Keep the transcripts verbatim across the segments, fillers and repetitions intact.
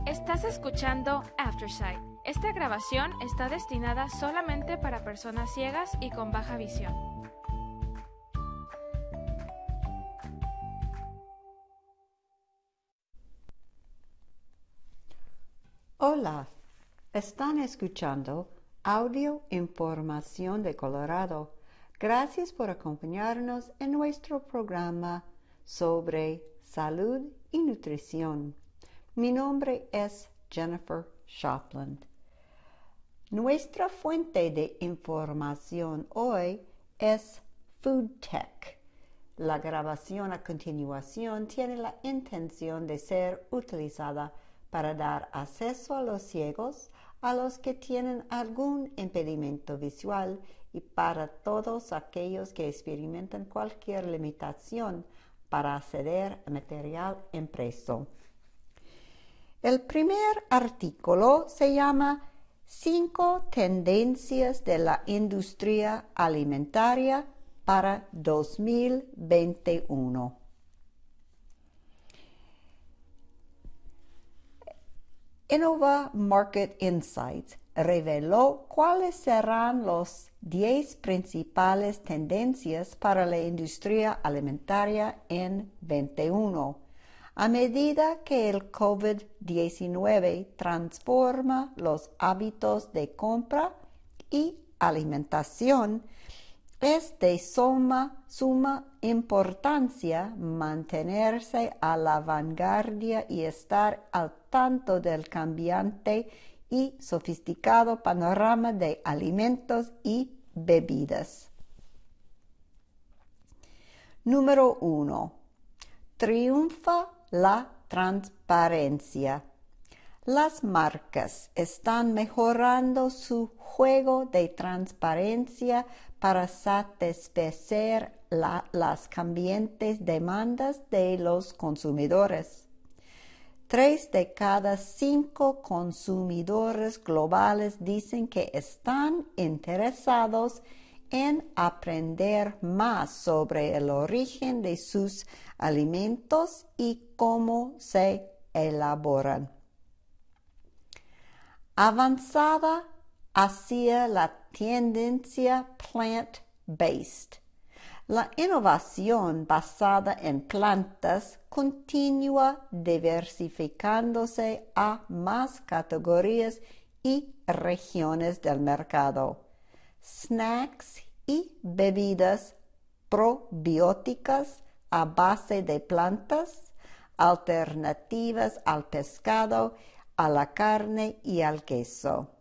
Estás escuchando Aftersight. Esta grabación está destinada solamente para personas ciegas y con baja visión. Hola, están escuchando Audio Información de Colorado. Gracias por acompañarnos en nuestro programa sobre salud y nutrición. Mi nombre es Jennifer Shopland. Nuestra fuente de información hoy es Food Tech. La grabación a continuación tiene la intención de ser utilizada para dar acceso a los ciegos, a los que tienen algún impedimento visual y para todos aquellos que experimentan cualquier limitación para acceder a material impreso. El primer artículo se llama Cinco tendencias de la industria alimentaria para dos mil veintiuno. Innova Market Insights reveló cuáles serán las diez principales tendencias para la industria alimentaria en veintiuno. A medida que el COVID diecinueve transforma los hábitos de compra y alimentación, es de suma, suma importancia mantenerse a la vanguardia y estar al tanto del cambiante y sofisticado panorama de alimentos y bebidas. Número uno. Triunfa la transparencia. Las marcas están mejorando su juego de transparencia para satisfacer la, las cambiantes demandas de los consumidores. Tres de cada cinco consumidores globales dicen que están interesados en aprender más sobre el origen de sus alimentos y cómo se elaboran. Avanzada hacia la tendencia plant-based. La innovación basada en plantas continúa diversificándose a más categorías y regiones del mercado. Snacks y bebidas probióticas a base de plantas, alternativas al pescado, a la carne y al queso.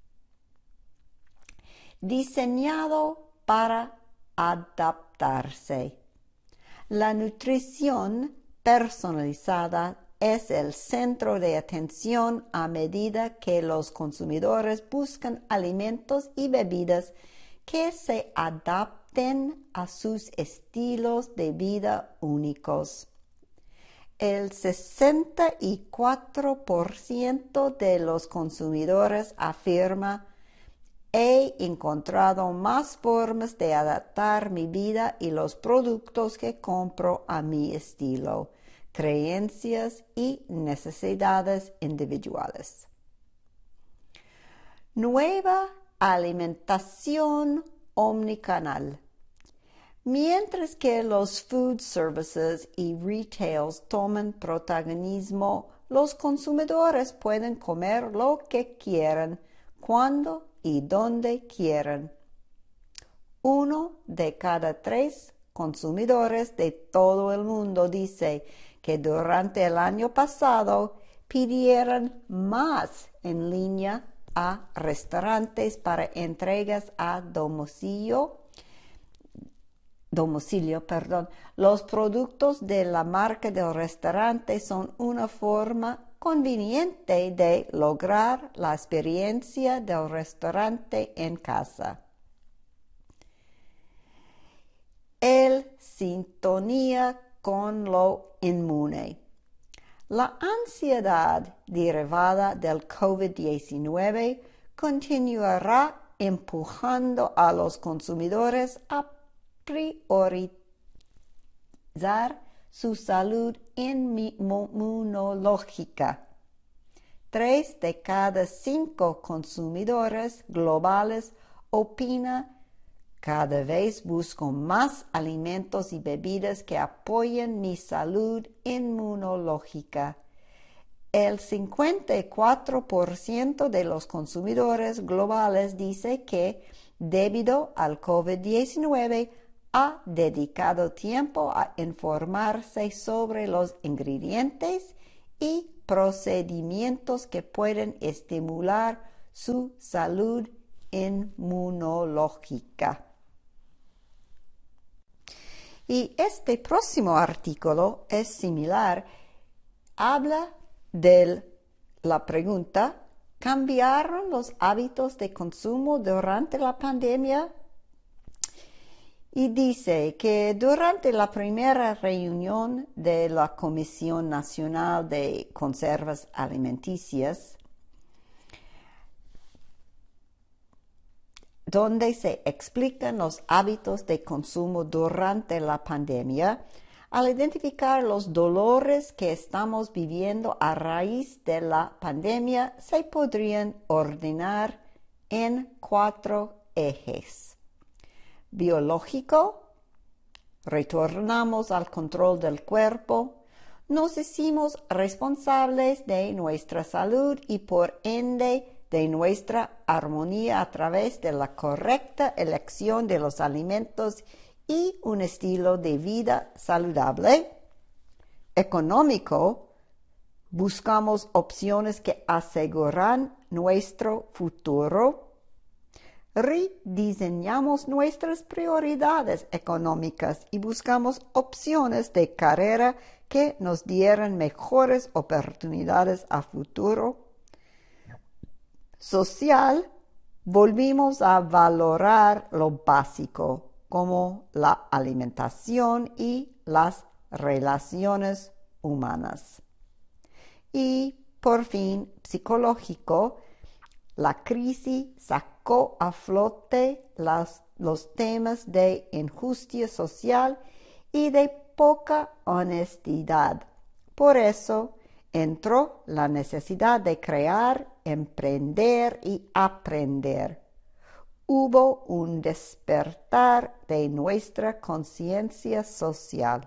Diseñado para adaptarse. La nutrición personalizada es el centro de atención a medida que los consumidores buscan alimentos y bebidas que se adapten a sus estilos de vida únicos. El sesenta y cuatro por ciento de los consumidores afirma: he encontrado más formas de adaptar mi vida y los productos que compro a mi estilo, creencias y necesidades individuales. Nueva alimentación omnicanal. Mientras que los food services y retails toman protagonismo, los consumidores pueden comer lo que quieran, cuando y donde quieran. Uno de cada tres consumidores de todo el mundo dice que durante el año pasado pidieron más en línea a restaurantes para entregas a domicilio. Domicilio, perdón. Los productos de la marca del restaurante son una forma conveniente de lograr la experiencia del restaurante en casa. El sintonía con lo inmune. La ansiedad derivada del COVID diecinueve continuará empujando a los consumidores a priorizar su salud inmunológica. Tres de cada cinco consumidores globales opina cada vez busco más alimentos y bebidas que apoyen mi salud inmunológica. El cincuenta y cuatro por ciento de los consumidores globales dice que, debido al COVID diecinueve, ha dedicado tiempo a informarse sobre los ingredientes y procedimientos que pueden estimular su salud inmunológica. Y este próximo artículo es similar. Habla de la pregunta: ¿cambiaron los hábitos de consumo durante la pandemia? Y dice que durante la primera reunión de la Comisión Nacional de Conservas Alimenticias, donde se explican los hábitos de consumo durante la pandemia, al identificar los dolores que estamos viviendo a raíz de la pandemia, se podrían ordenar en cuatro ejes. Biológico: retornamos al control del cuerpo, nos hicimos responsables de nuestra salud y por ende de nuestra armonía a través de la correcta elección de los alimentos y un estilo de vida saludable. Económico: buscamos opciones que aseguran nuestro futuro. Rediseñamos nuestras prioridades económicas y buscamos opciones de carrera que nos dieran mejores oportunidades a futuro. Social: volvimos a valorar lo básico, como la alimentación y las relaciones humanas. Y por fin, psicológico: la crisis sacó a flote las, los temas de injusticia social y de poca honestidad. Por eso entró la necesidad de crear, emprender y aprender. Hubo un despertar de nuestra conciencia social.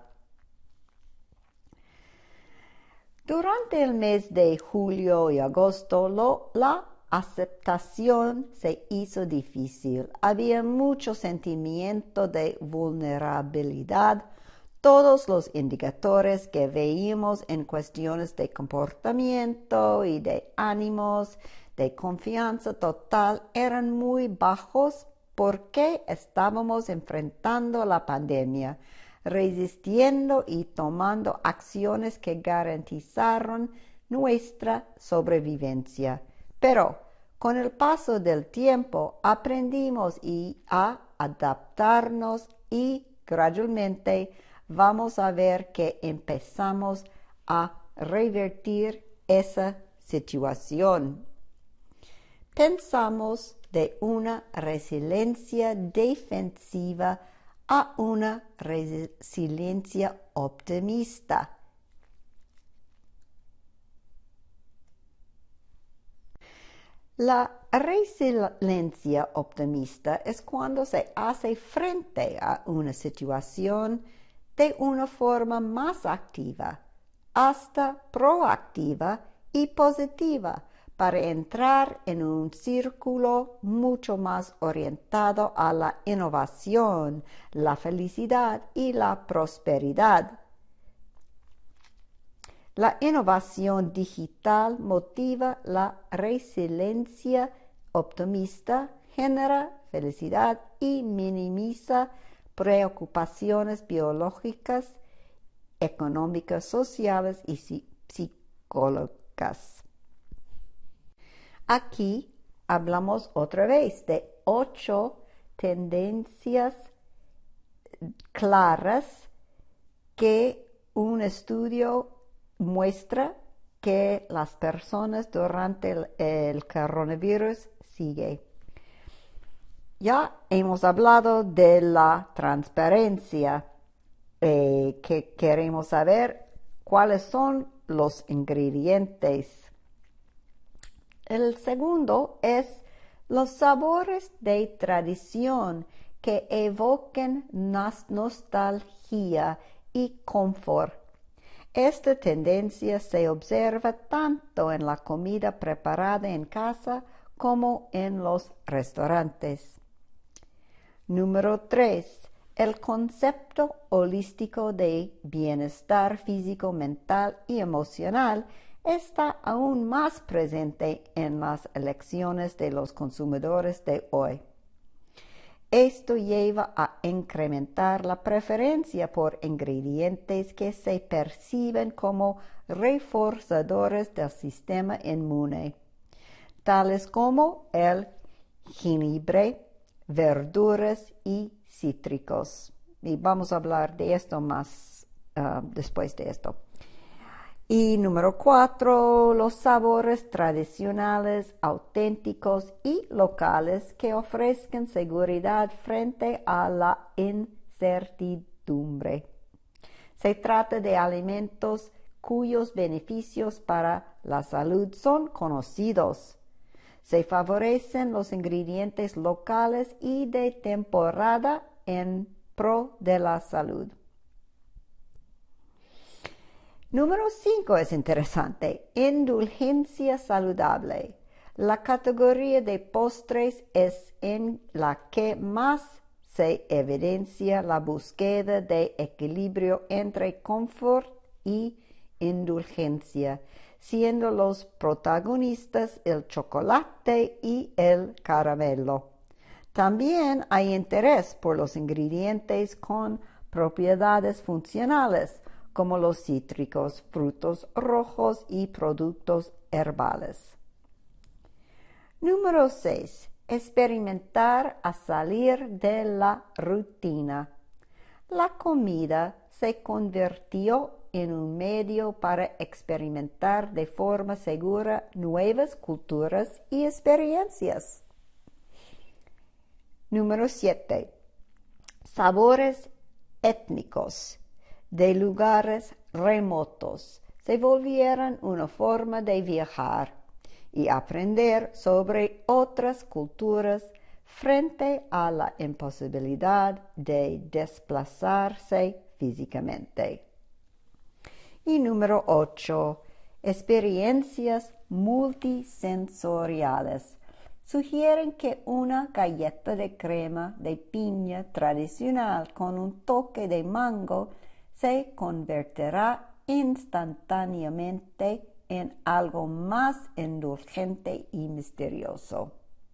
Durante el mes de julio y agosto, lo, la aceptación se hizo difícil. Había mucho sentimiento de vulnerabilidad. Todos los indicadores que veíamos en cuestiones de comportamiento y de ánimos, de confianza total, eran muy bajos porque estábamos enfrentando la pandemia, resistiendo y tomando acciones que garantizaron nuestra sobrevivencia. Pero con el paso del tiempo aprendimos y a adaptarnos y gradualmente vamos a ver que empezamos a revertir esa situación. Pensamos de una resiliencia defensiva a una resiliencia optimista. La resiliencia optimista es cuando se hace frente a una situación de una forma más activa, hasta proactiva y positiva, para entrar en un círculo mucho más orientado a la innovación, la felicidad y la prosperidad. La innovación digital motiva la resiliencia optimista, genera felicidad y minimiza preocupaciones biológicas, económicas, sociales y psicológicas. Aquí hablamos otra vez de ocho tendencias claras que un estudio muestra que las personas durante el, el coronavirus siguen. Ya hemos hablado de la transparencia, eh, que queremos saber cuáles son los ingredientes. El segundo es los sabores de tradición que evoquen nostalgia y confort. Esta tendencia se observa tanto en la comida preparada en casa como en los restaurantes. Número tres. El concepto holístico de bienestar físico, mental y emocional está aún más presente en las elecciones de los consumidores de hoy. Esto lleva a incrementar la preferencia por ingredientes que se perciben como reforzadores del sistema inmune, tales como el jengibre, verduras y cítricos. Y vamos a hablar de esto más uh, después de esto. Y número cuatro, los sabores tradicionales, auténticos y locales que ofrezcan seguridad frente a la incertidumbre. Se trata de alimentos cuyos beneficios para la salud son conocidos. Se favorecen los ingredientes locales y de temporada en pro de la salud. Número cinco es interesante. Indulgencia saludable. La categoría de postres es en la que más se evidencia la búsqueda de equilibrio entre confort y indulgencia, siendo los protagonistas el chocolate y el caramelo. También hay interés por los ingredientes con propiedades funcionales, como los cítricos, frutos rojos y productos herbales. Número seis. Experimentar a salir de la rutina. La comida se convirtió en un medio para experimentar de forma segura nuevas culturas y experiencias. Número siete. Sabores étnicos de lugares remotos se volvieron una forma de viajar y aprender sobre otras culturas frente a la imposibilidad de desplazarse físicamente. Y número ocho. Experiencias multisensoriales sugieren que una galleta de crema de piña tradicional con un toque de mango se convertirá instantáneamente en algo más indulgente y misterioso.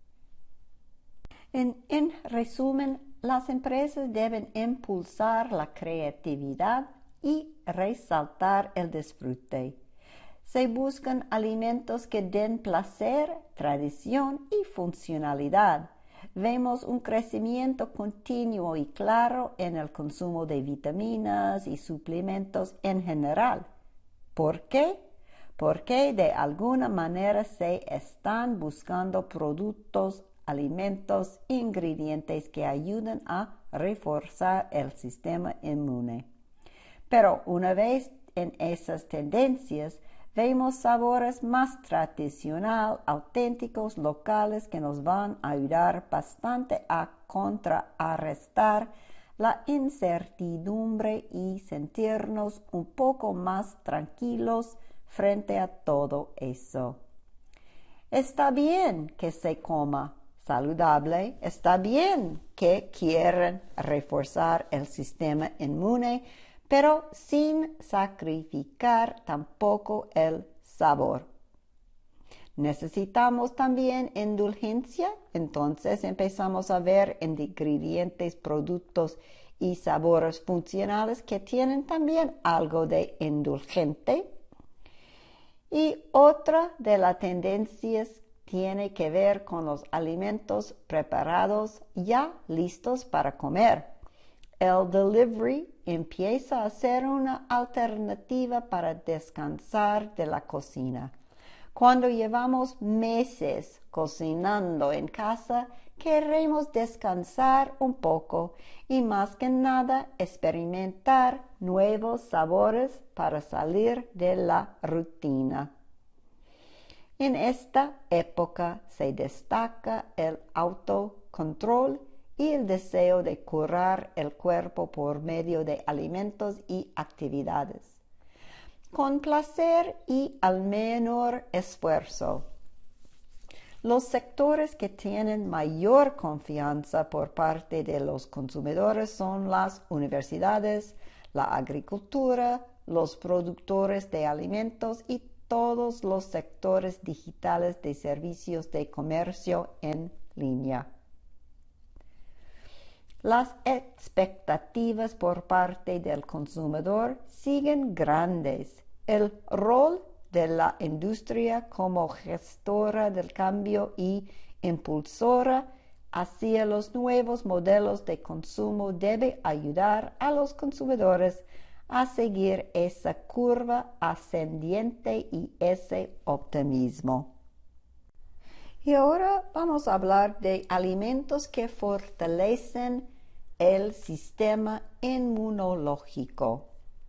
En, en resumen, las empresas deben impulsar la creatividad y resaltar el disfrute. Se buscan alimentos que den placer, tradición y funcionalidad. Vemos un crecimiento continuo y claro en el consumo de vitaminas y suplementos en general. ¿Por qué? Porque de alguna manera se están buscando productos, alimentos, ingredientes que ayudan a reforzar el sistema inmune. Pero una vez en esas tendencias, vemos sabores más tradicionales, auténticos, locales que nos van a ayudar bastante a contrarrestar la incertidumbre y sentirnos un poco más tranquilos frente a todo eso. Está bien que se coma saludable, está bien que quieran reforzar el sistema inmune, pero sin sacrificar tampoco el sabor. Necesitamos también indulgencia, entonces empezamos a ver ingredientes, productos y sabores funcionales que tienen también algo de indulgente. Y otra de las tendencias tiene que ver con los alimentos preparados ya listos para comer. El delivery empieza a ser una alternativa para descansar de la cocina. Cuando llevamos meses cocinando en casa, queremos descansar un poco y más que nada experimentar nuevos sabores para salir de la rutina. En esta época se destaca el autocontrol y el deseo de curar el cuerpo por medio de alimentos y actividades, con placer y al menor esfuerzo. Los sectores que tienen mayor confianza por parte de los consumidores son las universidades, la agricultura, los productores de alimentos y todos los sectores digitales de servicios de comercio en línea. Las expectativas por parte del consumidor siguen grandes. El rol de la industria como gestora del cambio y impulsora hacia los nuevos modelos de consumo debe ayudar a los consumidores a seguir esa curva ascendiente y ese optimismo. Y ahora vamos a hablar de alimentos que fortalecen el sistema inmunológico.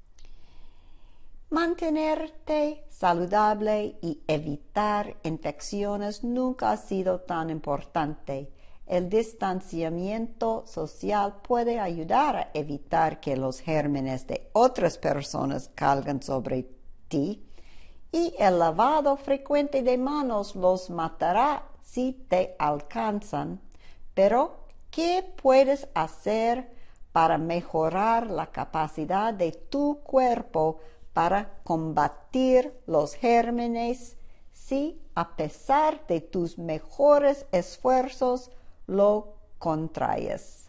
Mantenerte saludable y evitar infecciones nunca ha sido tan importante. El distanciamiento social puede ayudar a evitar que los gérmenes de otras personas caigan sobre ti, y el lavado frecuente de manos los matará si te alcanzan. Pero, ¿qué puedes hacer para mejorar la capacidad de tu cuerpo para combatir los gérmenes si, a pesar de tus mejores esfuerzos, lo contraes?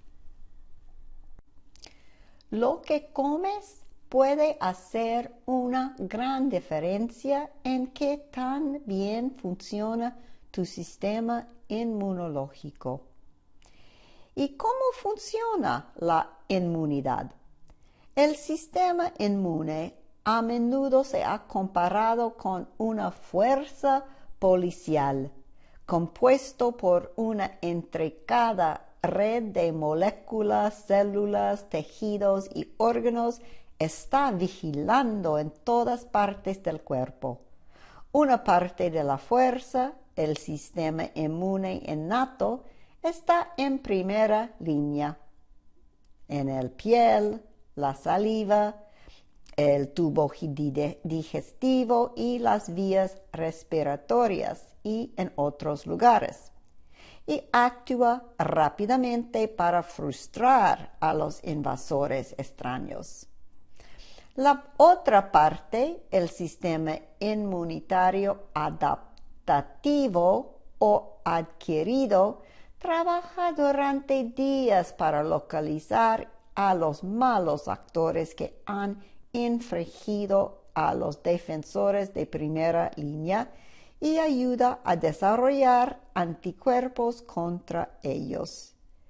Lo que comes puede hacer una gran diferencia en qué tan bien funciona tu sistema inmunológico. ¿Y cómo funciona la inmunidad? El sistema inmune a menudo se ha comparado con una fuerza policial, compuesto por una intricada red de moléculas, células, tejidos y órganos. Está vigilando en todas partes del cuerpo. Una parte de la fuerza, el sistema inmune innato, está en primera línea, en el piel, la saliva, el tubo digestivo y las vías respiratorias y en otros lugares, y actúa rápidamente para frustrar a los invasores extraños. La otra parte, el sistema inmunitario adaptativo o adquirido, trabaja durante días para localizar a los malos actores que han infringido a los defensores de primera línea y ayuda a desarrollar anticuerpos contra ellos.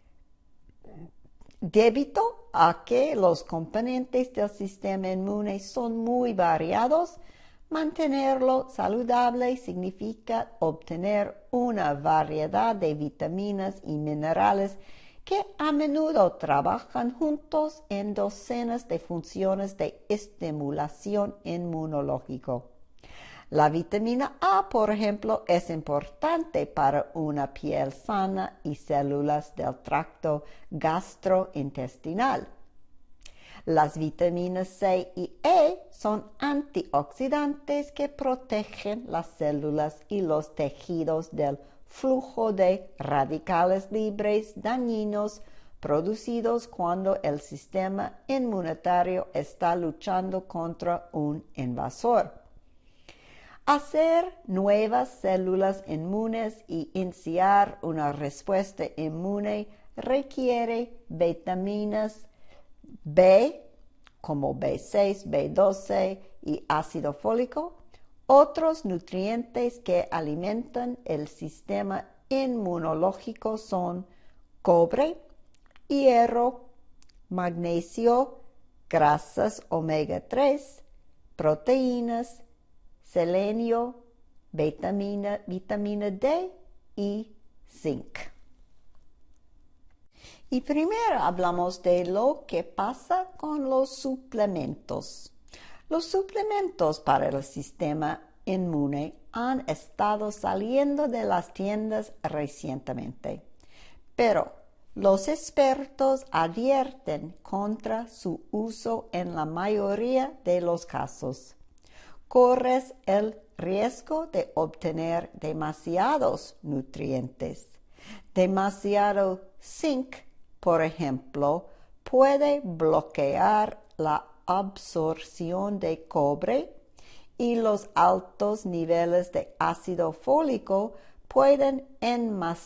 Debido a que los componentes del sistema inmune son muy variados, mantenerlo saludable significa obtener una variedad de vitaminas y minerales que a menudo trabajan juntos en docenas de funciones de estimulación inmunológica. La vitamina A, por ejemplo, es importante para una piel sana y células del tracto gastrointestinal. Las vitaminas C y E son antioxidantes que protegen las células y los tejidos del flujo de radicales libres dañinos producidos cuando el sistema inmunitario está luchando contra un invasor. Hacer nuevas células inmunes y iniciar una respuesta inmune requiere vitaminas B, como B seis, B doce y ácido fólico, otros nutrientes que alimentan el sistema inmunológico son cobre, hierro, magnesio, grasas omega tres, proteínas, selenio, vitamina, vitamina D y zinc. Y primero hablamos de lo que pasa con los suplementos. Los suplementos para el sistema inmune han estado saliendo de las tiendas recientemente, pero los expertos advierten contra su uso en la mayoría de los casos. Corres el riesgo de obtener demasiados nutrientes. Demasiado zinc, por ejemplo, puede bloquear la absorción de cobre y los altos niveles de ácido fólico pueden enmascarar